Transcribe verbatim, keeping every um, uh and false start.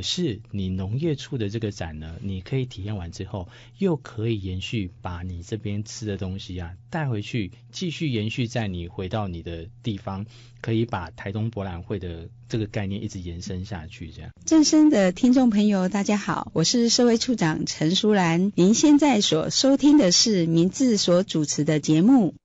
是你农业处的这个展呢，你可以体验完之后，又可以延续把你这边吃的东西啊带回去，继续延续在你回到你的地方，可以把台东博览会的这个概念一直延伸下去。这样， 正声的听众朋友大家好，我是社会处长陈淑兰，您现在所收听的是明志所主持的节目